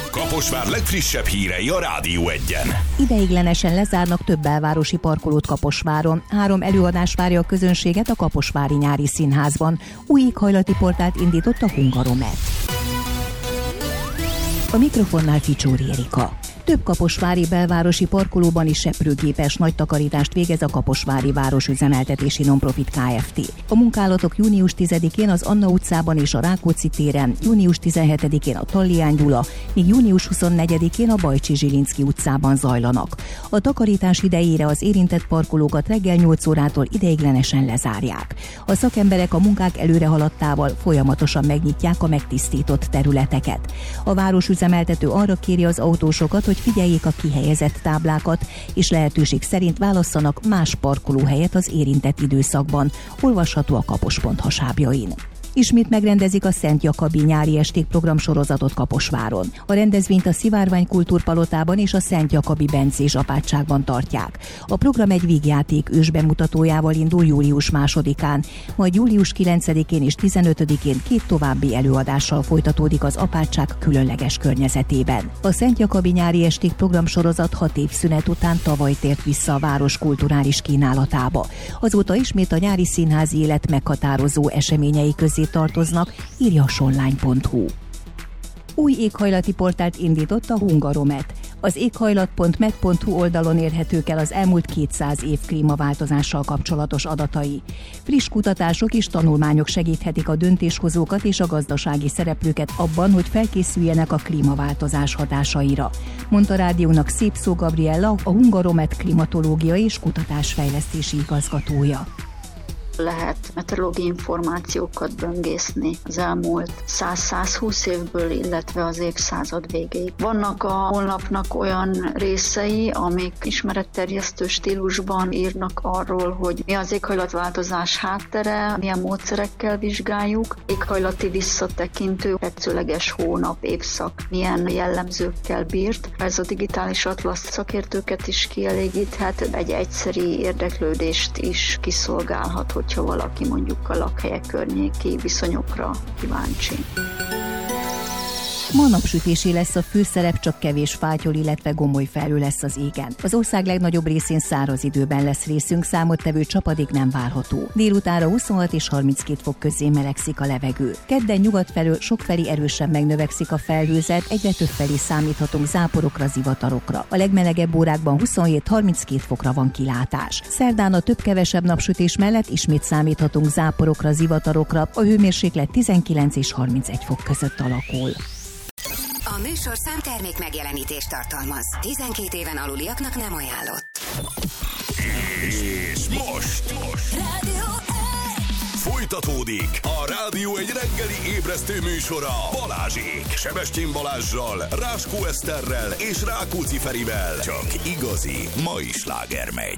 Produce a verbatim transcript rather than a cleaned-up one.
Kaposvár legfrissebb hírei a Rádió Egyen. Ideiglenesen lezárnak több belvárosi parkolót Kaposváron. Három előadás várja a közönséget a Kaposvári Nyári Színházban. Új éghajlati portált indított a Hungaromet. A mikrofonnál Ficsóri Erika. Több kaposvári belvárosi parkolóban is seprőgépes nagy takarítást végez a Kaposvári Városüzemeltetési Nonprofit Kft. A munkálatok június tizedikén az Anna utcában és a Rákóczi téren, június tizenhetedikén a Talliány Gyula, míg június huszonnegyedikén a Bajcsi Zsilinszky utcában zajlanak. A takarítás idejére az érintett parkolókat reggel nyolc órától ideiglenesen lezárják. A szakemberek a munkák előre haladtával folyamatosan megnyitják a megtisztított területeket. A városüzemeltető arra kéri az autósokat, hogy figyeljék a kihelyezett táblákat, és lehetőség szerint válasszanak más parkolóhelyet az érintett időszakban. Olvasható a kapos pont hasábjain. Ismét megrendezik a Szent Jakabi nyári esték programsorozatot Kaposváron. A rendezvényt a Szivárvány Kultúrpalotában és a Szent Jakabi bencés apátságban tartják. A program egy vígjáték ősbemutatójával indul július másodikán, majd július kilencedikén és tizenötödikén két további előadással folytatódik az apátság különleges környezetében. A Szent Jakabi nyári esték programsorozat hat év szünet után tavaly tért vissza a város kulturális kínálatába. Azóta ismét a nyári színházi élet meghatározó eseményei közé tartoznak, írja a sonline pont hu. Új éghajlati portált indított a Hungaromet. Az éghajlat pont med pont hu oldalon érhetők el az elmúlt kétszáz év klímaváltozással kapcsolatos adatai. Friss kutatások és tanulmányok segíthetik a döntéshozókat és a gazdasági szereplőket abban, hogy felkészüljenek a klímaváltozás hatásaira, mondta rádiónak Szépszó Gabriella, a Hungaromet klimatológia és kutatásfejlesztési igazgatója. Lehet meteorológiai információkat böngészni az elmúlt száz-százhúsz évből, illetve az évszázad végéig. Vannak a honlapnak olyan részei, amik ismeretterjesztő stílusban írnak arról, hogy mi az éghajlatváltozás háttere, milyen módszerekkel vizsgáljuk, éghajlati visszatekintő, tetszőleges hónap, évszak, milyen jellemzőkkel bírt. Ez a digitális atlasz szakértőket is kielégíthet, egy egyszeri érdeklődést is kiszolgálhat, hogy ha valaki mondjuk a lakhelyek környéki viszonyokra kíváncsi. Ma napsütésé lesz a főszerep, csak kevés fátyol, illetve gomoly felhő lesz az égen. Az ország legnagyobb részén száraz időben lesz részünk, számottevő csapadék nem várható. Délutánra huszonhat és harminckét fok közé melegszik a levegő. Kedden nyugat felől sokfelé erősen megnövekszik a felhőzet, egyre több felé számíthatunk záporokra, zivatarokra. A legmelegebb órákban huszonhét-harminckét fokra van kilátás. Szerdán a több-kevesebb napsütés mellett ismét számíthatunk záporokra, zivatarokra, a hőmérséklet tizenkilenc és harmincegy fok között alakul. A műsorszám termék megjelenítést tartalmaz. tizenkét éven aluliaknak nem ajánlott. És most, most. Rádió Folytatódik a Rádió egy reggeli ébresztő műsora Balázsék, Sebestyén Balázssal, Ráskó Eszterrel és Rákóczi Ferivel. Csak igazi mai sláger megy.